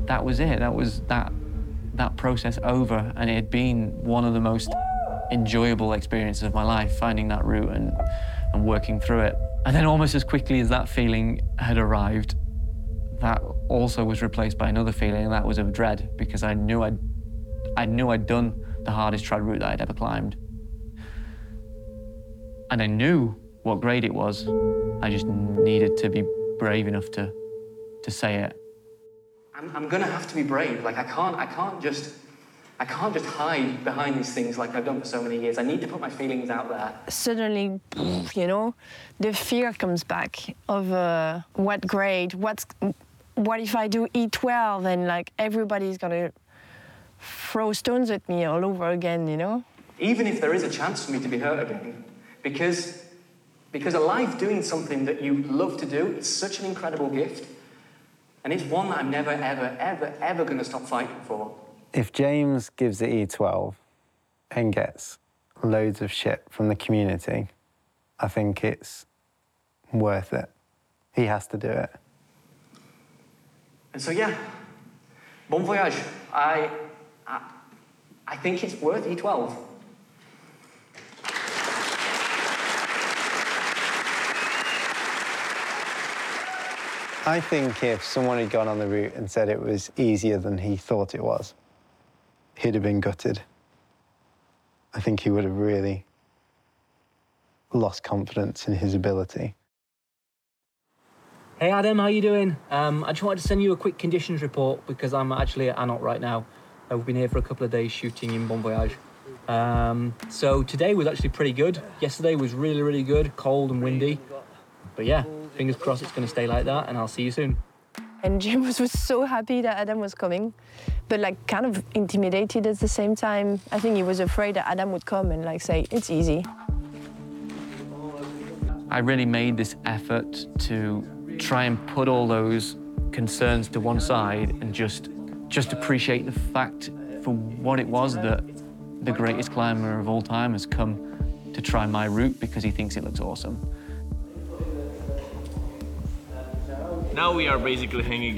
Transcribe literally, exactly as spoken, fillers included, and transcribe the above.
that was it. That was that, that process over, and it had been one of the most enjoyable experiences of my life, finding that route and, and working through it. And then almost as quickly as that feeling had arrived, that also was replaced by another feeling, and that was of dread, because I knew I'd, I knew I'd done the hardest trad route that I'd ever climbed. And I knew what grade it was. I just needed to be brave enough to, to say it. I'm, I'm gonna have to be brave. Like, I can't, I can't just, I can't just hide behind these things like I've done for so many years. I need to put my feelings out there. Suddenly, you know, the fear comes back of uh, what grade, what's, what if I do E twelve and like everybody's gonna throw stones at me all over again, you know? Even if there is a chance for me to be hurt again, because, because a life doing something that you love to do, it's such an incredible gift. And it's one that I'm never, ever, ever, ever gonna stop fighting for. If James gives it E twelve and gets loads of shit from the community, I think it's worth it. He has to do it. And so, yeah, bon voyage. I, I, I think it's worth E twelve. I think if someone had gone on the route and said it was easier than he thought it was, he'd have been gutted. I think he would have really lost confidence in his ability. Hey Adam, how you doing? Um, I just wanted to send you a quick conditions report because I'm actually at Anot right now. Uh, we've been here for a couple of days shooting in Bon Voyage. Um, so today was actually pretty good. Yesterday was really, really good, cold and windy. But yeah, fingers crossed it's going to stay like that, and I'll see you soon. And James was so happy that Adam was coming, but like kind of intimidated at the same time. I think he was afraid that Adam would come and like say, it's easy. I really made this effort to try and put all those concerns to one side and just, just appreciate the fact for what it was that the greatest climber of all time has come to try my route because he thinks it looks awesome. Now we are basically hanging